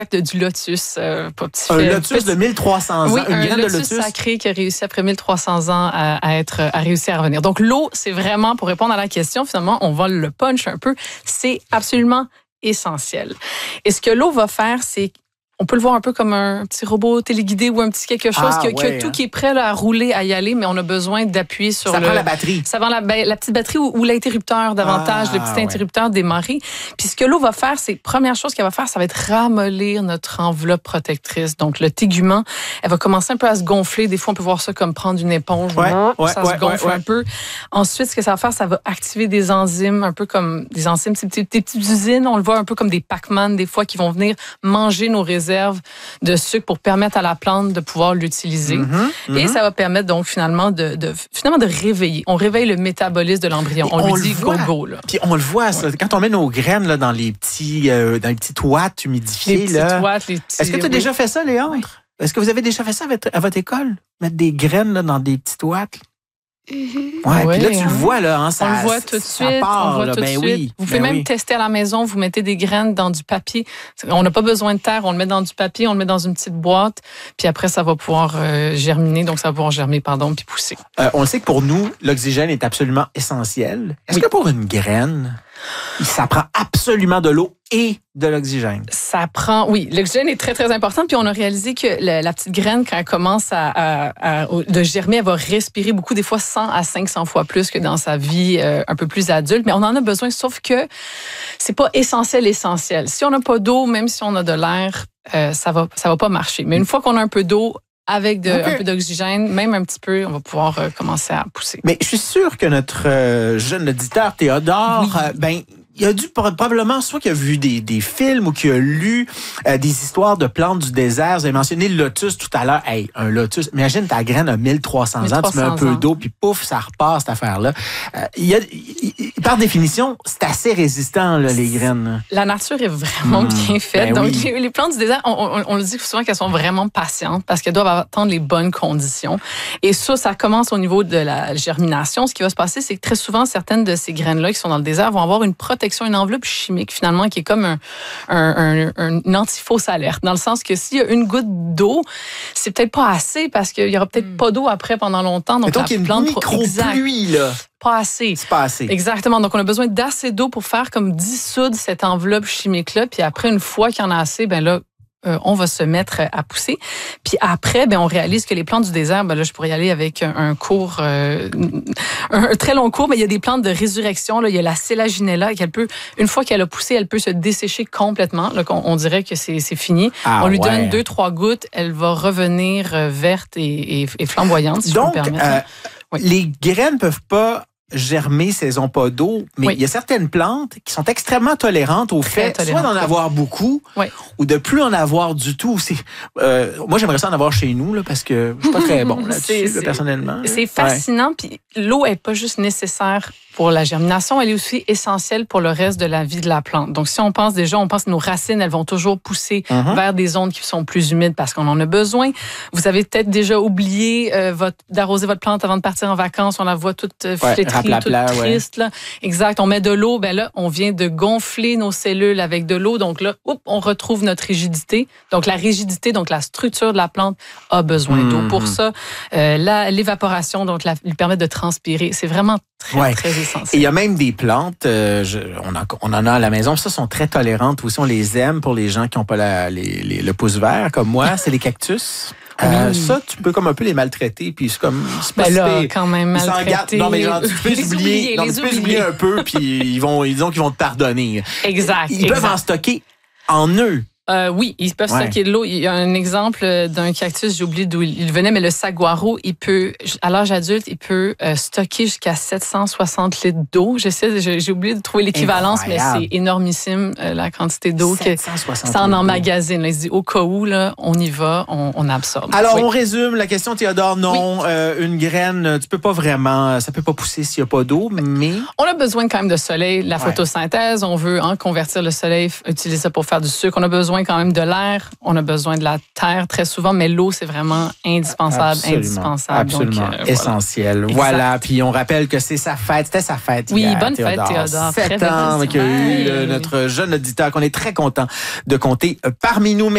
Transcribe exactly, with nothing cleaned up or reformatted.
du lotus. Euh, pas petit un fait, lotus petit... de mille trois cents ans, oui, une un graine lotus de lotus sacré qui a réussi après mille trois cents ans à, à être à réussir à revenir. Donc l'eau, c'est vraiment, pour répondre à la question, finalement, on va le punch un peu, c'est absolument essentiel. Et ce que l'eau va faire, c'est on peut le voir un peu comme un petit robot téléguidé ou un petit quelque chose ah, qui, a, ouais, qui a tout hein. qui est prêt là, à rouler, à y aller, mais on a besoin d'appuyer sur ça le... prend la batterie. Ça prend la, ben, la petite batterie ou, ou l'interrupteur davantage, ah, le petit ouais. interrupteur démarré. Puis ce que l'eau va faire, c'est première chose qu'elle va faire, ça va être ramollir notre enveloppe protectrice. Donc le tégument, elle va commencer un peu à se gonfler. Des fois, on peut voir ça comme prendre une éponge. Ouais, ouais, ça ouais, se gonfle ouais, ouais. un peu. Ensuite, ce que ça va faire, ça va activer des enzymes, un peu comme des enzymes, des petites, des petites usines. On le voit un peu comme des Pac-Man, des fois, qui vont venir manger nos réserves de sucre pour permettre à la plante de pouvoir l'utiliser. Mm-hmm, mm-hmm. Et ça va permettre donc finalement de, de, finalement de réveiller. On réveille le métabolisme de l'embryon. On, on lui dit go, go. Là. Puis on le voit, ça, ouais. Quand on met nos graines là, dans les petits euh, dans les petites ouates humidifiées. Les là. petites ouates, les petits... Est-ce que tu as oui. déjà fait ça, Léandre? Oui. Est-ce que vous avez déjà fait ça à votre école? Mettre des graines là, dans des petites ouates? Mm-hmm. Ouais, oui, puis là, tu hein. le vois, là, hein, ça, on le voit tout de ça suite. part, on le voit là. tout Ben de suite. oui, vous pouvez ben même oui. tester à la maison. Vous mettez des graines dans du papier. On n'a pas besoin de terre. On le met dans du papier. On le met dans une petite boîte. Puis après, ça va pouvoir euh, germiner. Donc, ça va pouvoir germer, pardon, puis pousser. Euh, on le sait que pour nous, l'oxygène est absolument essentiel. Est-ce oui. que pour une graine, ça prend absolument de l'eau et de l'oxygène? Ça prend, oui, l'oxygène est très, très important. Puis on a réalisé que la, la petite graine, quand elle commence à, à, à de germer, elle va respirer beaucoup, des fois cent à cinq cents fois plus que dans sa vie euh, un peu plus adulte. Mais on en a besoin, sauf que c'est pas essentiel, essentiel. Si on n'a pas d'eau, même si on a de l'air, euh, ça va, ça va pas marcher. Mais une fois qu'on a un peu d'eau, avec de, okay. un peu d'oxygène, même un petit peu, on va pouvoir euh, commencer à pousser. Mais je suis sûr que notre euh, jeune auditeur Théodore, oui. euh, ben, il a dû probablement, soit qu'il a vu des, des films ou qu'il a lu euh, des histoires de plantes du désert. Vous avez mentionné le lotus tout à l'heure. Hey, un lotus, imagine ta graine a mille trois cents ans, tu mets un peu d'eau, puis pouf, ça repart cette affaire-là. Euh, il y a, il, par définition, c'est assez résistant, là, les graines. La nature est vraiment mmh, bien faite. ben Donc, oui. les, les plantes du désert, on, on, on le dit souvent qu'elles sont vraiment patientes parce qu'elles doivent attendre les bonnes conditions. Et ça, ça commence au niveau de la germination. Ce qui va se passer, c'est que très souvent, certaines de ces graines-là qui sont dans le désert vont avoir une protection, une enveloppe chimique finalement qui est comme un, un, un, un anti-fausse alerte, dans le sens que s'il y a une goutte d'eau, c'est peut-être pas assez parce qu'il y aura peut-être mm. pas d'eau après pendant longtemps. Donc, donc il y a une plante micro-pluie, là. Pas assez. C'est pas assez. Exactement. Donc, on a besoin d'assez d'eau pour faire comme dissoudre cette enveloppe chimique-là. Puis après, une fois qu'il y en a assez, ben là, Euh, on va se mettre à pousser. Puis après, ben on réalise que les plantes du désert, ben là, je pourrais y aller avec un, un cours, euh, un, un très long cours, mais il y a des plantes de résurrection. Là, il y a la Selaginella, qu'elle peut, une fois qu'elle a poussé, elle peut se dessécher complètement. Là, on, on dirait que c'est, c'est fini. Ah, on lui ouais. donne deux, trois gouttes, elle va revenir verte et, et, et flamboyante, si Donc, je peux me permettre. Euh, oui. Les graines peuvent pas germer si elles n'ont pas d'eau, mais oui. il y a certaines plantes qui sont extrêmement tolérantes au Très fait tolérante. soit d'en avoir beaucoup oui. ou de plus en avoir du tout. C'est, euh, moi, j'aimerais ça en avoir chez nous là, parce que je suis pas très bon là-dessus, c'est, là, personnellement. C'est fascinant. Puis l'eau est pas juste nécessaire pour la germination, elle est aussi essentielle pour le reste de la vie de la plante. Donc, si on pense déjà, on pense que nos racines, elles vont toujours pousser mm-hmm. vers des zones qui sont plus humides parce qu'on en a besoin. Vous avez peut-être déjà oublié euh, votre, d'arroser votre plante avant de partir en vacances. On la voit toute euh, flétrie, ouais, toute triste. Ouais. Là. Exact. On met de l'eau. Ben là, on vient de gonfler nos cellules avec de l'eau. Donc là, oups, on retrouve notre rigidité. Donc, la rigidité, donc la structure de la plante a besoin mm-hmm. d'eau. Pour ça, euh, la, l'évaporation, donc, la, lui permet de transpirer. C'est vraiment très, ouais. très essentiel. Et il y a même des plantes, euh, je, on, a, on en a à la maison, ça sont très tolérantes aussi, on les aime pour les gens qui n'ont pas la, les, les, le pouce vert comme moi, c'est les cactus. Euh, oui. Ça, tu peux comme un peu les maltraiter, puis c'est comme... C'est pas ben là, si quand même maltraiter. Non, mais genre, tu peux les oublier, non, tu peux oublier un peu, puis ils vont, ils disent qu'ils vont te pardonner. Exact. Ils exact. peuvent en stocker en eux. Euh, oui, ils peuvent ouais. stocker de l'eau. Il y a un exemple d'un cactus, j'ai oublié d'où il venait, mais le saguaro, il peut, à l'âge adulte, il peut euh, stocker jusqu'à sept cent soixante litres d'eau. J'essaie, j'ai oublié de trouver l'équivalence, Incroyable. mais c'est énormissime euh, la quantité d'eau que ça en emmagasine. Là, il se dit au cas où, là, on y va, on, on absorbe. Alors, oui. on résume la question, Théodore. Non, oui. euh, une graine, tu peux pas vraiment, ça peut pas pousser s'il y a pas d'eau, mais... On a besoin quand même de soleil, la ouais. photosynthèse. On veut hein, convertir le soleil, utiliser ça pour faire du sucre. On a besoin quand même de l'air, on a besoin de la terre très souvent, mais l'eau, c'est vraiment indispensable, absolument, indispensable. Absolument, donc, euh, essentiel. Voilà. voilà, puis on rappelle que c'est sa fête, c'était sa fête Oui, hier, bonne Théodore. fête, Théodore. Sept ans qu'il y a eu euh, notre jeune auditeur qu'on est très content de compter parmi nous.